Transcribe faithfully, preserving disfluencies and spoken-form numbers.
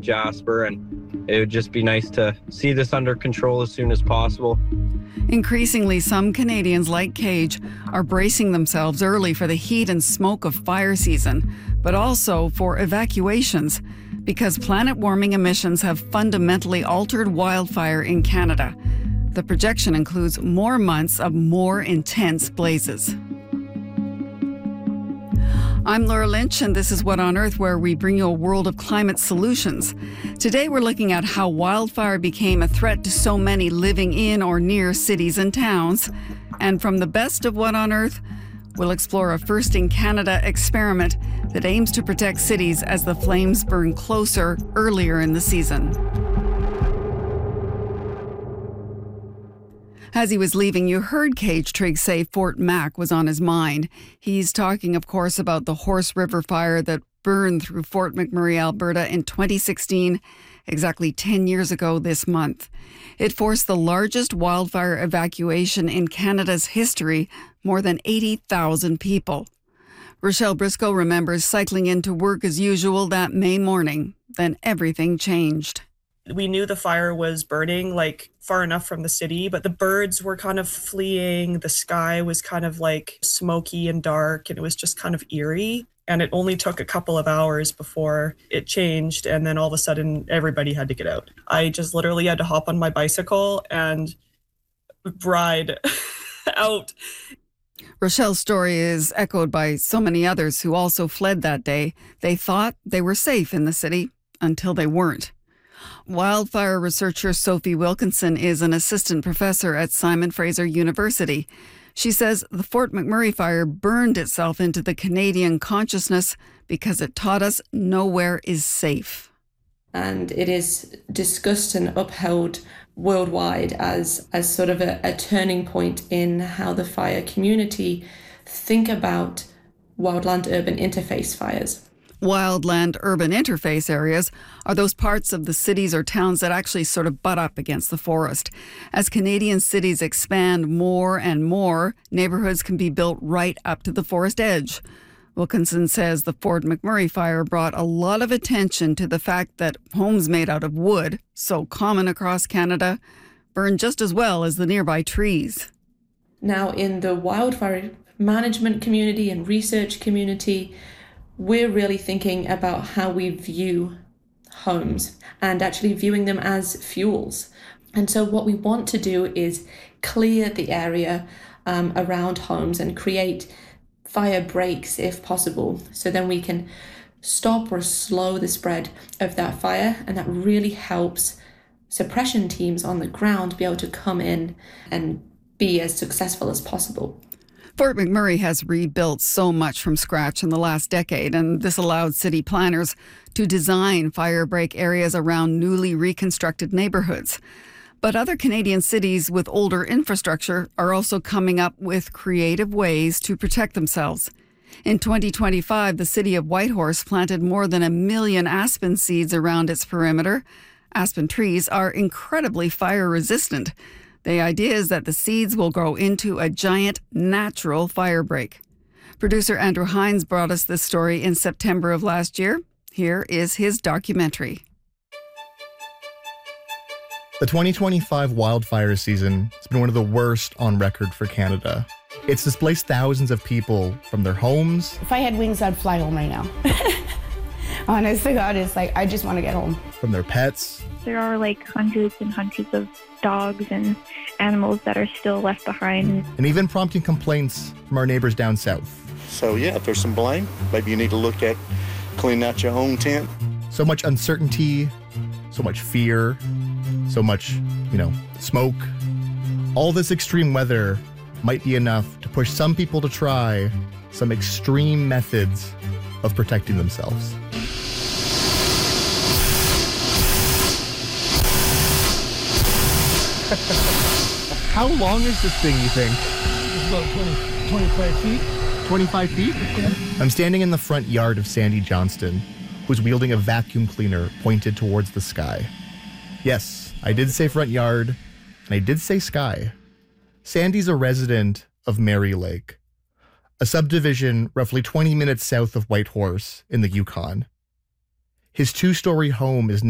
Jasper, and it would just be nice to see this under control as soon as possible. Increasingly, some Canadians like Cage are bracing themselves early for the heat and smoke of fire season, but also for evacuations, because planet warming emissions have fundamentally altered wildfire in Canada. The projection includes more months of more intense blazes. I'm Laura Lynch, and this is What on Earth, where we bring you a world of climate solutions. Today we're looking at how wildfire became a threat to so many living in or near cities and towns. And from the best of What on Earth, we'll explore a first-in-Canada experiment that aims to protect cities as the flames burn closer earlier in the season. As he was leaving, you heard Cage Trigg say Fort Mac was on his mind. He's talking, of course, about the Horse River fire that burned through Fort McMurray, Alberta in twenty sixteen, exactly ten years ago this month. It forced the largest wildfire evacuation in Canada's history, more than eighty thousand people. Rochelle Briscoe remembers cycling into work as usual that May morning. Then everything changed. We knew the fire was burning like far enough from the city, but the birds were kind of fleeing. The sky was kind of like smoky and dark, and it was just kind of eerie. And it only took a couple of hours before it changed. And then all of a sudden, everybody had to get out. I just literally had to hop on my bicycle and ride out. Rochelle's story is echoed by so many others who also fled that day. They thought they were safe in the city until they weren't. Wildfire researcher Sophie Wilkinson is an assistant professor at Simon Fraser University. She says the Fort McMurray fire burned itself into the Canadian consciousness because it taught us nowhere is safe. And it is discussed and upheld worldwide as, as sort of a, a turning point in how the fire community think about wildland-urban interface fires. Wildland-urban interface areas are those parts of the cities or towns that actually sort of butt up against the forest. As Canadian cities expand more and more, neighborhoods can be built right up to the forest edge. Wilkinson says the Fort McMurray fire brought a lot of attention to the fact that homes made out of wood, so common across Canada, burn just as well as the nearby trees. Now, in the wildfire management community and research community, we're really thinking about how we view homes and actually viewing them as fuels. And so what we want to do is clear the area um, around homes and create fire breaks if possible. So then we can stop or slow the spread of that fire. And that really helps suppression teams on the ground be able to come in and be as successful as possible. Fort McMurray has rebuilt so much from scratch in the last decade, and this allowed city planners to design fire break areas around newly reconstructed neighborhoods. But other Canadian cities with older infrastructure are also coming up with creative ways to protect themselves. In twenty twenty-five, the city of Whitehorse planted more than a million aspen seeds around its perimeter. Aspen trees are incredibly fire resistant. The idea is that the seeds will grow into a giant natural fire break. Producer Andrew Hines brought us this story in September of last year. Here is his documentary. The twenty twenty-five wildfire season has been one of the worst on record for Canada. It's displaced thousands of people from their homes. If I had wings, I'd fly home right now. Honest to God, it's like, I just want to get home. From their pets. There are like hundreds and hundreds of dogs and animals that are still left behind. And even prompting complaints from our neighbors down south. So yeah, if there's some blame, maybe you need to look at cleaning out your own tent. So much uncertainty, so much fear, so much, you know, smoke. All this extreme weather might be enough to push some people to try some extreme methods of protecting themselves. How long is this thing, you think? It's about twenty, twenty-five feet. twenty-five feet? Yeah. I'm standing in the front yard of Sandy Johnston, who's wielding a vacuum cleaner pointed towards the sky. Yes, I did say front yard, and I did say sky. Sandy's a resident of Mary Lake, a subdivision roughly twenty minutes south of Whitehorse in the Yukon. His two-story home is